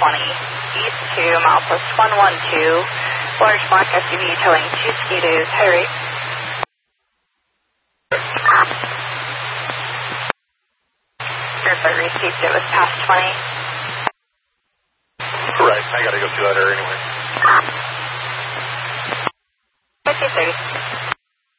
east to milepost 112, large black SUV towing 2 Ski-Doos, high rate. Verify received, it was past 20. Right, I gotta go through that area anyway. Okay, 30.